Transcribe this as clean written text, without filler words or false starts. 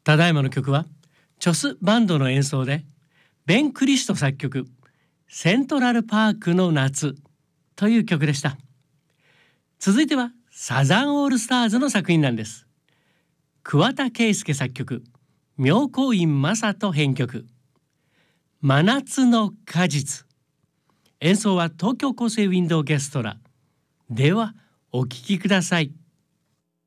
ただいまの曲はチョスバンドの演奏でベン・クリスト作曲セントラルパークの夏という曲でした。続いてはサザンオールスターズの作品なんです。桑田佳祐作曲、妙高院正人編曲、真夏の果実。演奏は東京高生ウィンドオーケストラ。ではお聴きください。